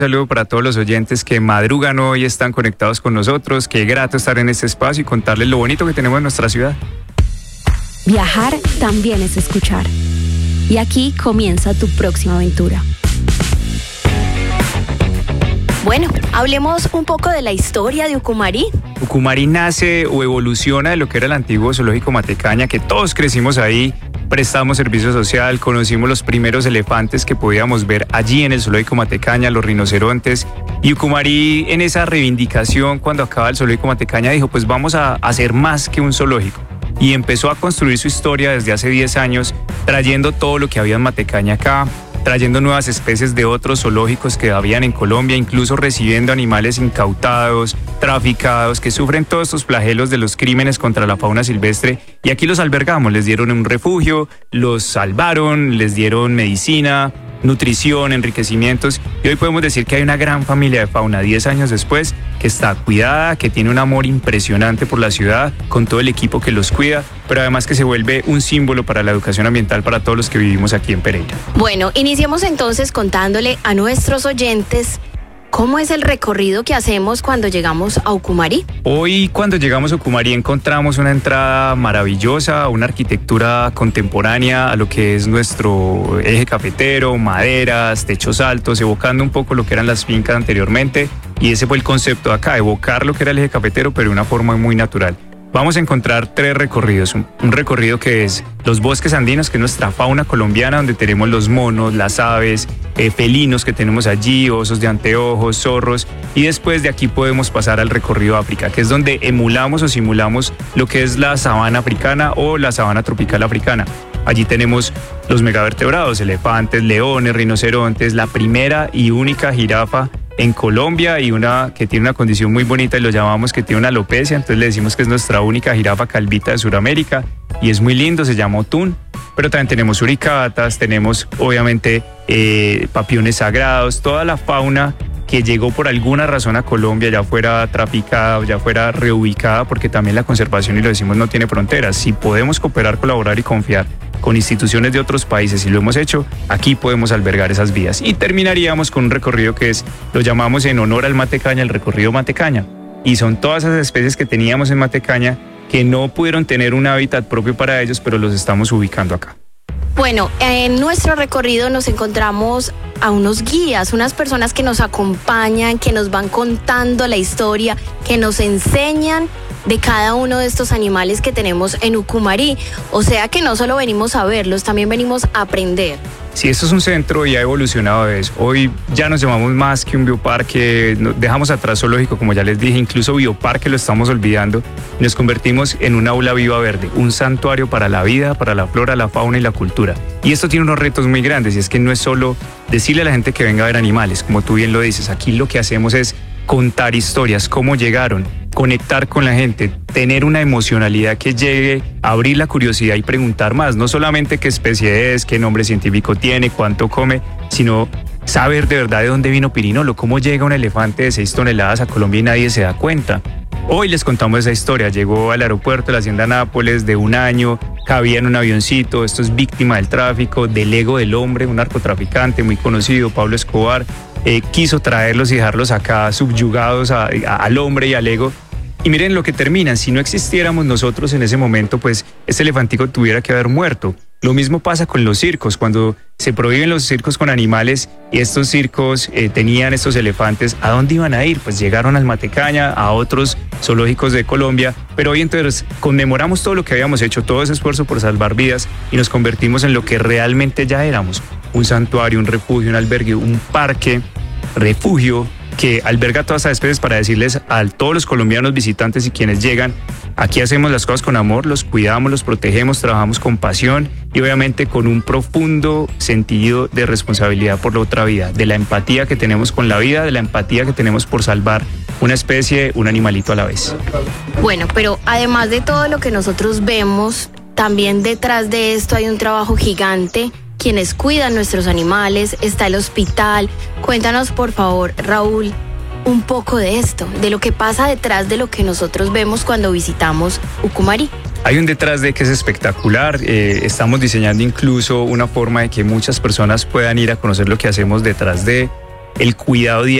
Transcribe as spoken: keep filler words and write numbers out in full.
saludo para todos los oyentes que madrugan hoy, están conectados con nosotros. Qué grato estar en este espacio y contarles lo bonito que tenemos en nuestra ciudad. Viajar también es escuchar. Y aquí comienza tu próxima aventura. Bueno, hablemos un poco de la historia de Ucumari. Ucumari nace o evoluciona de lo que era el antiguo zoológico Matecaña, que todos crecimos ahí, prestamos servicio social, conocimos los primeros elefantes que podíamos ver allí en el zoológico Matecaña, los rinocerontes. Y Ucumari, en esa reivindicación, cuando acaba el zoológico Matecaña, dijo, pues vamos a hacer más que un zoológico. Y empezó a construir su historia desde hace diez años, trayendo todo lo que había en Matecaña acá, trayendo nuevas especies de otros zoológicos que habían en Colombia, incluso recibiendo animales incautados, traficados, que sufren todos estos flagelos de los crímenes contra la fauna silvestre. Y aquí los albergamos, les dieron un refugio, los salvaron, les dieron medicina, nutrición, enriquecimientos, y hoy podemos decir que hay una gran familia de fauna diez años después que está cuidada, que tiene un amor impresionante por la ciudad, con todo el equipo que los cuida, pero además que se vuelve un símbolo para la educación ambiental para todos los que vivimos aquí en Pereira. Bueno, iniciemos entonces contándole a nuestros oyentes ¿cómo es el recorrido que hacemos cuando llegamos a Ucumari? Hoy cuando llegamos a Ucumari encontramos una entrada maravillosa, una arquitectura contemporánea a lo que es nuestro eje cafetero, maderas, techos altos, evocando un poco lo que eran las fincas anteriormente, y ese fue el concepto de acá, evocar lo que era el eje cafetero pero de una forma muy natural. Vamos a encontrar tres recorridos, un, un recorrido que es los bosques andinos, que es nuestra fauna colombiana, donde tenemos los monos, las aves, eh, felinos que tenemos allí, osos de anteojos, zorros, y después de aquí podemos pasar al recorrido África, que es donde emulamos o simulamos lo que es la sabana africana o la sabana tropical africana. Allí tenemos los megavertebrados, elefantes, leones, rinocerontes, la primera y única jirafa en Colombia y una que tiene una condición muy bonita y lo llamamos que tiene una alopecia, entonces le decimos que es nuestra única jirafa calvita de Sudamérica y es muy lindo, se llama Otún. Pero también tenemos suricatas, tenemos obviamente eh, papiones sagrados, toda la fauna que llegó por alguna razón a Colombia, ya fuera traficada o ya fuera reubicada, porque también la conservación, y lo decimos, no tiene fronteras. Si podemos cooperar, colaborar y confiar con instituciones de otros países, y lo hemos hecho, aquí podemos albergar esas vías. Y terminaríamos con un recorrido que es, lo llamamos en honor al Matecaña, el recorrido Matecaña. Y son todas esas especies que teníamos en Matecaña que no pudieron tener un hábitat propio para ellos, pero los estamos ubicando acá. Bueno, en nuestro recorrido nos encontramos a unos guías, unas personas que nos acompañan, que nos van contando la historia, que nos enseñan de cada uno de estos animales que tenemos en Ucumari. O sea que no solo venimos a verlos, también venimos a aprender. Sí, esto es un centro y ha evolucionado de eso. Hoy ya nos llamamos más que un bioparque, dejamos atrás zoológico, como ya les dije, incluso bioparque lo estamos olvidando, y nos convertimos en un aula viva verde, un santuario para la vida, para la flora, la fauna y la cultura. Y esto tiene unos retos muy grandes, y es que no es solo decirle a la gente que venga a ver animales, como tú bien lo dices, aquí lo que hacemos es contar historias, cómo llegaron, conectar con la gente, tener una emocionalidad que llegue a abrir la curiosidad y preguntar más, no solamente qué especie es, qué nombre científico tiene, cuánto come, sino saber de verdad de dónde vino Pirinolo, cómo llega un elefante de seis toneladas a Colombia y nadie se da cuenta. Hoy les contamos esa historia, llegó al aeropuerto de la Hacienda Nápoles de un año, cabía en un avioncito, esto es víctima del tráfico, del ego del hombre, un narcotraficante muy conocido, Pablo Escobar, eh, quiso traerlos y dejarlos acá subyugados a, a, al hombre y al ego. Y miren lo que terminan, si no existiéramos nosotros en ese momento, pues este elefantico tuviera que haber muerto. Lo mismo pasa con los circos, cuando se prohíben los circos con animales y estos circos eh, tenían estos elefantes, ¿a dónde iban a ir? Pues llegaron al Matecaña, a otros zoológicos de Colombia, pero hoy entonces conmemoramos todo lo que habíamos hecho, todo ese esfuerzo por salvar vidas y nos convertimos en lo que realmente ya éramos, un santuario, un refugio, un albergue, un parque, refugio, que alberga todas estas especies para decirles a todos los colombianos visitantes y quienes llegan, aquí hacemos las cosas con amor, los cuidamos, los protegemos, trabajamos con pasión y obviamente con un profundo sentido de responsabilidad por la otra vida, de la empatía que tenemos con la vida, de la empatía que tenemos por salvar una especie, un animalito a la vez. Bueno, pero además de todo lo que nosotros vemos, también detrás de esto hay un trabajo gigante. Quienes cuidan nuestros animales, está el hospital. Cuéntanos, por favor, Raúl, un poco de esto, de lo que pasa detrás de lo que nosotros vemos cuando visitamos Ucumari. Hay un detrás de que es espectacular, eh, estamos diseñando incluso una forma de que muchas personas puedan ir a conocer lo que hacemos detrás de. el cuidado diario